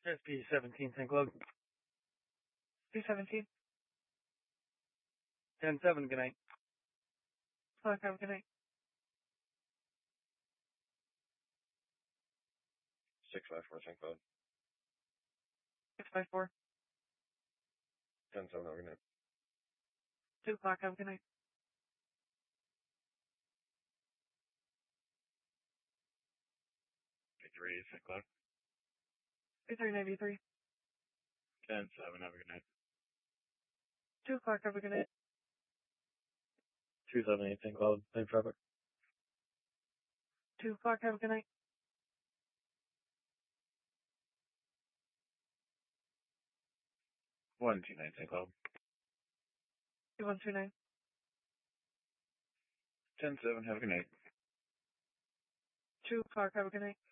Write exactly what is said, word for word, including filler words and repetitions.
S P seventeen, Saint Cloud. P seventeen. ten seven, good night. Clock, have a good night. six five four, Saint Cloud. six five four. ten seven, have a good night. two o'clock, have a good night. eight three, Saint Cloud. eight three ninety-three. ten seven, have a good night. two o'clock, have a good night. two seven eight, Saint Cloud. Same traffic. two o'clock, have a good night. one two nine, Saint Cloud. two one two nine. ten seven, have a good night. two o'clock, have a good night.